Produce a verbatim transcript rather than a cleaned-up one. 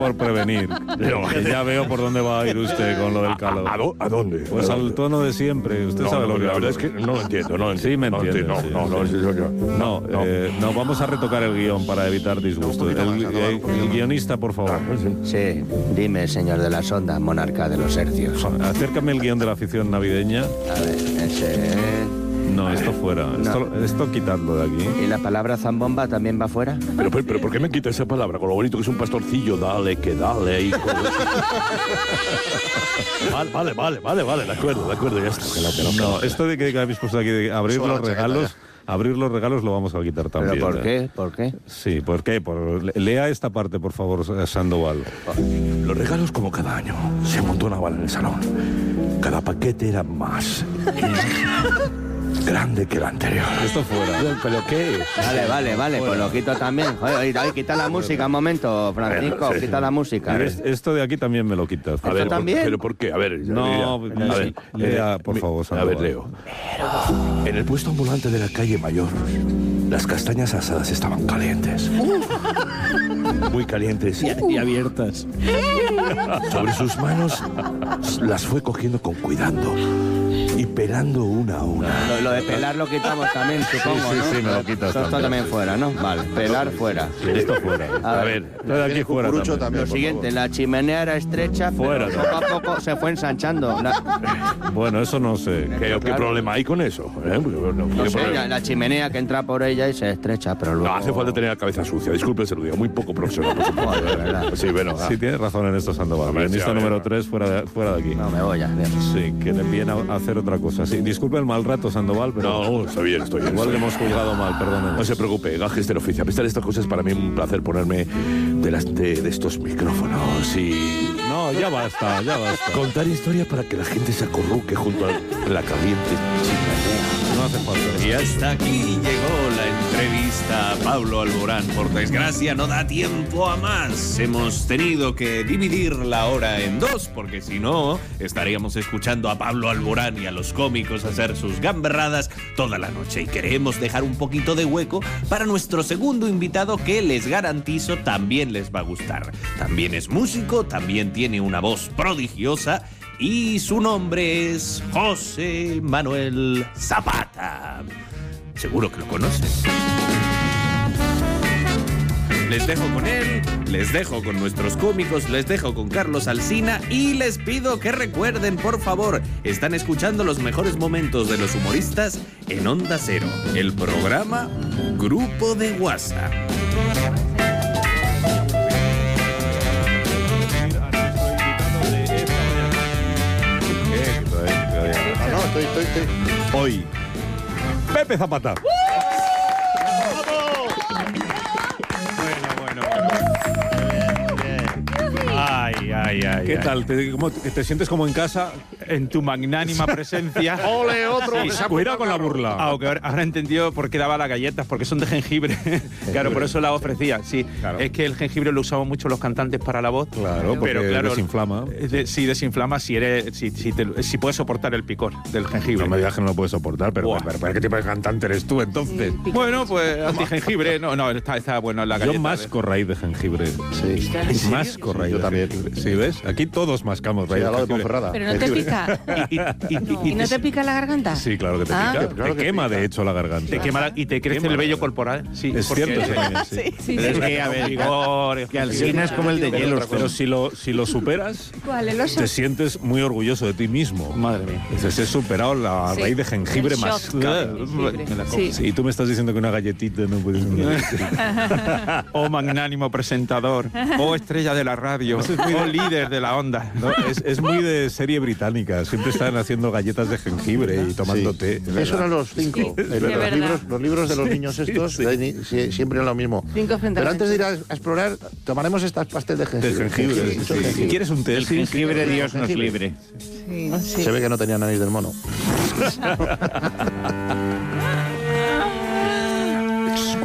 por prevenir. Pero, ya veo por dónde va a ir usted con lo del calor. ¿A, a, a dónde? Pues al tono de siempre. Usted no, sabe no, lo que la hablo. verdad es que no lo entiendo. No lo entiendo. Sí, me entiende. No, sí, no, no, sí. no, no, no, no. Eh, no, vamos a retocar el guión para evitar disgusto. El, el, el guionista, por favor. Sí, dime, señor de las ondas, monarca de los hercios. Acércame el guión de la afición navideña. A ver, ese... No, esto fuera. No. Esto, esto quitadlo de aquí. ¿Y la palabra zambomba también va fuera? Pero, pero, pero, ¿por qué me quita esa palabra? Con lo bonito que es un pastorcillo, dale, que dale, hijo. Vale, vale, vale, vale, vale, de acuerdo, de acuerdo, ya está. Que no, que no, que No, no. esto de que habéis puesto aquí de abrir Suena los la chaqueta, regalos, abrir los regalos lo vamos a quitar también. ¿Pero por ¿eh? qué? ¿Por qué? Sí, ¿por qué? Por, lea esta parte, por favor, Sandoval. Los regalos como cada año. Se amontonaban en el salón. Cada paquete era más grande que el anterior. Esto fuera. ¿Pero qué? Vale, vale, vale, pues lo quito también. Oye, oye, quita la música un momento, Francisco, Sí, sí. quita la música. Es- Esto de aquí también me lo quitas. A ver, también? ¿pero por qué? A ver, No, lea. no, a sí. ver, Lea, eh, por mi- favor, A Sandoval. ver, leo. En el puesto ambulante de la calle Mayor, las castañas asadas estaban calientes. Muy calientes. Y abiertas. Sobre sus manos las fue cogiendo con cuidado y pelando una a una. Lo, lo de pelar lo quitamos también, supongo, sí, ¿no? sí, me lo quitas Esto también. también fuera, ¿no? Vale, pelar fuera. Esto fuera. A A ver, ver, esto de aquí fuera Cucurucho también. también, Lo por siguiente, favor. la chimenea era estrecha, Fuera. pero poco a poco se fue ensanchando. La- Bueno, eso no sé. ¿Qué, qué claro. problema hay con eso? ¿Eh? No, no ¿qué sé, problema? la, la chimenea que entra por ella y se estrecha, pero luego... No hace falta tener la cabeza sucia. Disculpe, se lo digo. Muy poco profesional, por supuesto. Joder, de verdad. Sí, bueno. ah. Sí, tienes razón en esto, Sandoval. A ver, sí, Guionista a ver. número tres, fuera de, fuera de aquí. No, me voy ya. bien. Sí, que le viene a hacer otra cosa. Sí, disculpe el mal rato, Sandoval, pero No, está bien, estoy bien. igual le estoy hemos juzgado mal, perdónenos. No se preocupe, gajes del oficio. A pesar de estas cosas, para mí es un placer ponerme delante de estos micrófonos y No, ya basta, ya basta. contar historias para que la gente se acurruque junto a la caliente chimenea. No hace falta. Y hasta aquí llegó la entrevista a Pablo Alborán. Por desgracia no da tiempo a más. Hemos tenido que dividir la hora en dos, porque si no, estaríamos escuchando a Pablo Alborán y a los cómicos hacer sus gamberradas toda la noche. Y queremos dejar un poquito de hueco para nuestro segundo invitado, que les garantizo también les va a gustar. También es músico, también tiene una voz prodigiosa, y su nombre es José Manuel Zapata. Seguro que lo conocen. Les dejo con él, les dejo con nuestros cómicos, les dejo con Carlos Alsina y les pido que recuerden, por favor, están escuchando los mejores momentos de los humoristas en Onda Cero, el programa Grupo de WhatsApp. No, no, estoy, estoy, estoy. Hoy, Pepe Zapata. Ay, ay, ay. ¿Qué ay. tal? ¿Te, cómo- te sientes como en casa? En tu magnánima presencia. ¡Ole, otro! Se ha Cuidado con la apuntado. burla. Aunque ahora ahora he entendido por qué daba las galletas, porque son de jengibre. Claro, por eso las ofrecía. Sí, Claro. es que el jengibre lo usamos mucho los cantantes para la voz. Claro, porque pero claro, desinflama. eh, de- sí, desinflama si eres, si, si, te- si puedes soportar el picor del jengibre. No me digas que no lo puedes soportar, pero, Buah. pero, pero ¿qué tipo de cantante eres tú entonces? Bueno, pues anti-jengibre. No, no, está, está bueno la Yo galleta. masco raíz de jengibre. Sí. Masco raíz Yo de también. jengibre. ¿Sí ves? Aquí todos mascamos Sí, raíz al de lado de jengibre. Ponferrada. Pero no te pica. Y, y- y- ¿Y no te pica la garganta? Sí, claro que te Ah. pica. Claro te que quema, pica. de hecho, la garganta. te quema la- y te crece Quema el vello la- corporal. Sí, Es porque- cierto, sí, también, sí. Sí, sí. Es que, a ver, vigor, Que Alsina es como el de hielo. Pero si lo, si lo superas, ¿Cuál? ¿El oso? te sientes muy orgulloso de ti mismo. Madre mía. Dices, he superado la Sí. raíz de jengibre El más. shock de jengibre. Me la como. Sí. Sí, y tú me estás diciendo que una galletita no puedes. Oh magnánimo presentador, oh estrella de la radio, oh líder de la onda. No, es, es muy de serie británica. Siempre están haciendo galletas de jengibre y tomando Sí. té. es Eso verdad. eran los cinco. Sí, Eh, de los, verdad. libros, los libros de los niños estos sí. de ni- sie- siempre eran lo mismo. Cinco frente a Pero la antes de ir gente. a, a explorar, tomaremos estas pastel de De jengibre. jengibre. mucho sí. jengibre. ¿Quieres un té? El Sí, jengibre, sí. Dios nos Jengibre. libre. Sí, sí. Se ve que no tenía nariz del mono.